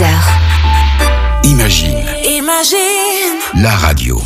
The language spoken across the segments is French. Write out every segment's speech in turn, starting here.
Imagine. La radio.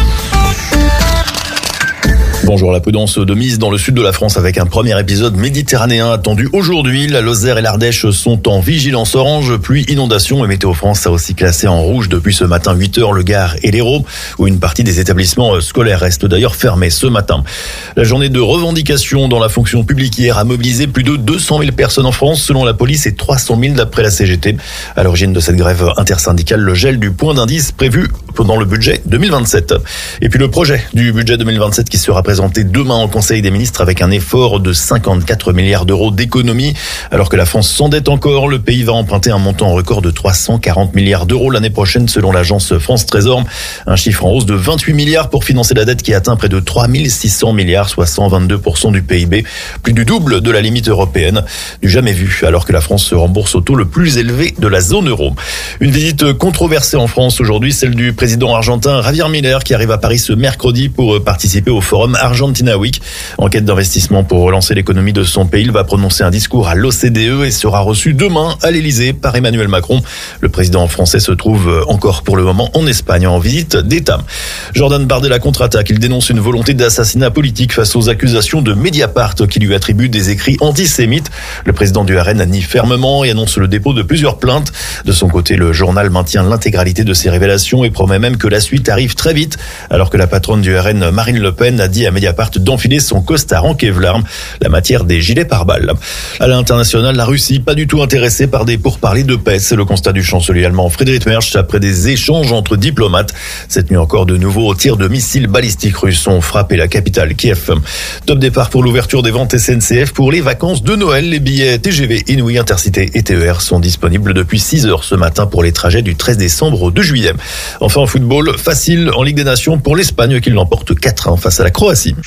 Bonjour, la prudence de mise dans le sud de la France avec un premier épisode méditerranéen attendu aujourd'hui. La Lozère et l'Ardèche sont en vigilance orange, pluie, inondation, et Météo France a aussi classé en rouge depuis ce matin 8h le Gard et l'Hérault, où une partie des établissements scolaires reste d'ailleurs fermée ce matin. La journée de revendication dans la fonction publique hier a mobilisé plus de 200 000 personnes en France selon la police et 300 000 d'après la CGT. À l'origine de cette grève intersyndicale, le gel du point d'indice prévu dans le budget 2027. Et puis le projet du budget 2027 qui sera présenté demain au Conseil des ministres avec un effort de 54 milliards d'euros d'économie. Alors que la France s'endette encore, le pays va emprunter un montant record de 340 milliards d'euros l'année prochaine selon l'agence France Trésor. Un chiffre en hausse de 28 milliards pour financer la dette qui atteint près de 3600 milliards, soit 122% du PIB. Plus du double de la limite européenne. Du jamais vu alors que la France se rembourse au taux le plus élevé de la zone euro. Une visite controversée en France aujourd'hui, celle du président argentin Javier Milei qui arrive à Paris ce mercredi pour participer au forum Argentina Week. En quête d'investissement pour relancer l'économie de son pays, il va prononcer un discours à l'OCDE et sera reçu demain à l'Elysée par Emmanuel Macron. Le président français se trouve encore pour le moment en Espagne en visite d'État. Jordan Bardella contre-attaque. Il dénonce une volonté d'assassinat politique face aux accusations de Mediapart qui lui attribuent des écrits antisémites. Le président du RN nie fermement et annonce le dépôt de plusieurs plaintes. De son côté, le journal maintient l'intégralité de ses révélations et promet même que la suite arrive très vite, alors que la patronne du RN, Marine Le Pen, a dit à Mediapart d'enfiler son costard en Kevlar, la matière des gilets pare-balles. À l'international, la Russie pas du tout intéressée par des pourparlers de paix. C'est le constat du chancelier allemand Friedrich Merz après des échanges entre diplomates. Cette nuit encore, de nouveaux tirs de missiles balistiques russes ont frappé la capitale Kiev. Top départ pour l'ouverture des ventes SNCF pour les vacances de Noël. Les billets TGV, Inouï, Intercité et TER sont disponibles depuis 6h ce matin pour les trajets du 13 décembre au 2 juillet. Enfin, en football, facile en Ligue des Nations pour l'Espagne qui l'emporte 4-1 face à la Croatie.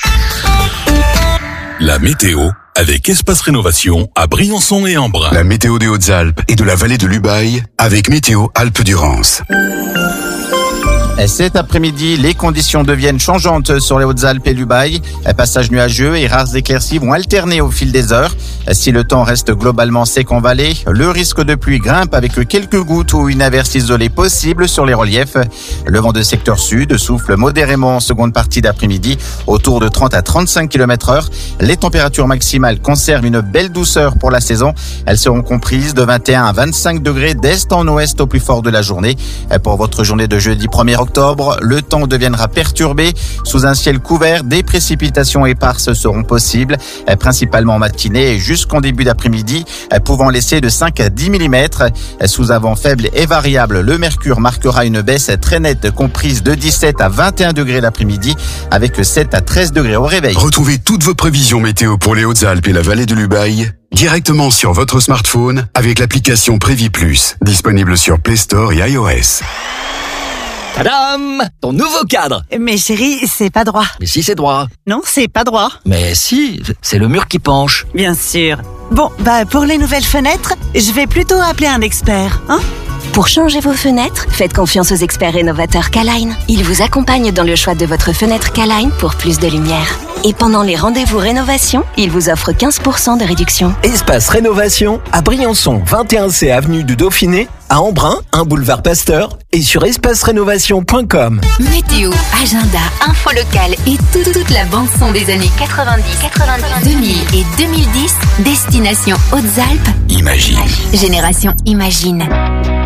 La météo avec Espace Rénovation à Briançon et Embrun. La météo des Hautes-Alpes et de la vallée de l'Ubaye avec Météo Alpes-Durance. Cet après-midi, les conditions deviennent changeantes sur les Hautes-Alpes et l'Ubaye. Passage nuageux et rares éclaircies vont alterner au fil des heures. Si le temps reste globalement sec en vallée, le risque de pluie grimpe avec quelques gouttes ou une averse isolée possible sur les reliefs. Le vent de secteur sud souffle modérément en seconde partie d'après-midi, autour de 30 à 35 km/h. Les températures maximales conservent une belle douceur pour la saison. Elles seront comprises de 21 à 25 degrés d'est en ouest au plus fort de la journée. Pour votre journée de jeudi 1er octobre, le temps deviendra perturbé. Sous un ciel couvert, des précipitations éparses seront possibles, principalement en matinée et jusqu'en début d'après-midi, pouvant laisser de 5 à 10 mm. Sous un vent faible et variable, le mercure marquera une baisse très nette comprise de 17 à 21 degrés l'après-midi, avec 7 à 13 degrés au réveil. Retrouvez toutes vos prévisions météo pour les Hautes-Alpes et la vallée de l'Ubaye directement sur votre smartphone avec l'application Prévis Plus, disponible sur Play Store et iOS. Tadam! Ton nouveau cadre! Mais chérie, c'est pas droit. Mais si, c'est droit. Non, c'est pas droit. Mais si, c'est le mur qui penche. Bien sûr. Bon, pour les nouvelles fenêtres, je vais plutôt appeler un expert, hein? Pour changer vos fenêtres, faites confiance aux experts rénovateurs K-Line. Ils vous accompagnent dans le choix de votre fenêtre K-Line pour plus de lumière. Et pendant les rendez-vous rénovation, ils vous offrent 15% de réduction. Espace Rénovation à Briançon, 21C avenue du Dauphiné, à Embrun, 1 boulevard Pasteur et sur espacerénovation.com. Météo, agenda, info locale et toute la bande-son des années 90, 2000 et 2010, destination Hautes-Alpes. Imagine. Génération Imagine.